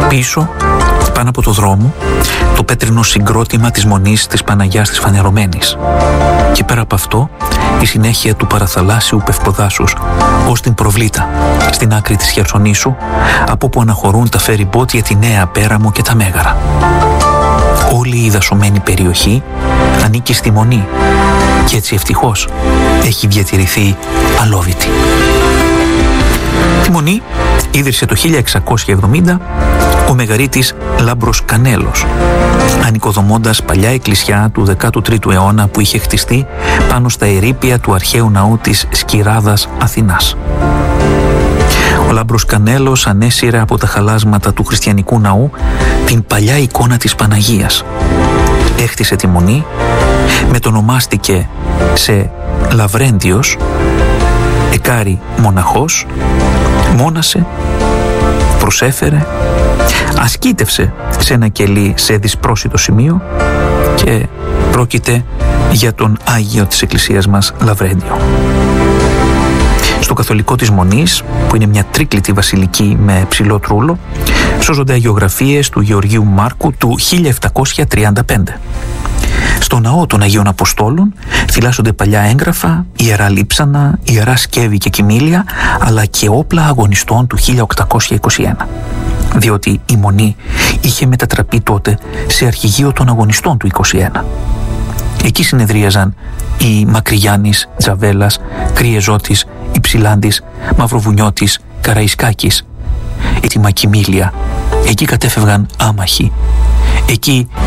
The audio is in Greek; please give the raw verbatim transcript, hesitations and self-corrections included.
Πίσω, πάνω από το δρόμο, το πέτρινο συγκρότημα της Μονής της Παναγιάς της Φανερωμένης. Και πέρα από αυτό, η συνέχεια του παραθαλάσσιου Πευκοδάσους ως την Προβλήτα, στην άκρη της Χερσονήσου, από όπου αναχωρούν τα φεριμπότ για τη Νέα Πέραμο και τα Μέγαρα. Όλη η δασωμένη περιοχή ανήκει στη Μονή και έτσι ευτυχώς έχει διατηρηθεί αλόβητη. Τη Μονή ίδρυσε το χίλια εξακόσια εβδομήντα ο μεγαρίτης Λάμπρος Κανέλος, ανοικοδομώντας παλιά εκκλησιά του δέκατου τρίτου αιώνα που είχε χτιστεί πάνω στα ερείπια του αρχαίου ναού της Σκυράδας Αθηνάς. Ο Λάμπρος Κανέλος ανέσυρε από τα χαλάσματα του χριστιανικού ναού την παλιά εικόνα της Παναγίας. Έχτισε τη Μονή, μετονομάστηκε σε Λαβρέντιος, εκάρι μοναχός, μόνασε, προσέφερε, ασκήτευσε σε ένα κελί σε δυσπρόσιτο σημείο και πρόκειται για τον Άγιο της Εκκλησίας μας Λαβρέντιο. Στο καθολικό της Μονής, που είναι μια τρίκλητη βασιλική με ψηλό τρούλο, σώζονται αγιογραφίες του Γεωργίου Μάρκου του χίλια επτακόσια τριάντα πέντε. Στο ναό των Αγίων Αποστόλων φυλάσσονται παλιά έγγραφα, ιερά λείψανα, ιερά σκεύη και κοιμήλια, αλλά και όπλα αγωνιστών του χίλια οκτακόσια είκοσι ένα. Διότι η Μονή είχε μετατραπεί τότε σε αρχηγείο των αγωνιστών του είκοσι ένα. Εκεί συνεδρίαζαν οι Μακρυγιάννης, Τζαβέλας, Κριεζώτης, Υψηλάντης, Μαυροβουνιώτης, Καραϊσκάκης, η Τιμακιμήλια. Εκεί κατέφευγαν άμαχοι. Εκεί